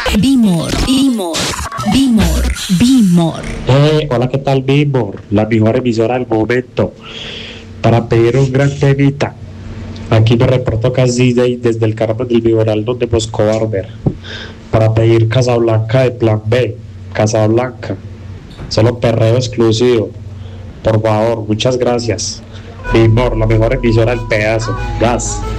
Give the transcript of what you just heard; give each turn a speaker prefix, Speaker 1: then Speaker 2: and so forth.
Speaker 1: Bimor, Bimor, Bimor, Bimor.
Speaker 2: Hola, ¿qué tal, Bimor? La mejor emisora del momento. Para pedir un gran temita. Aquí me reporto casi desde el Carmen del Viboral donde Moscó Barber. Para pedir Casablanca de Plan B. Casablanca. Solo perreo exclusivo. Por favor, muchas gracias. Bimor, la mejor emisora del pedazo. Gas.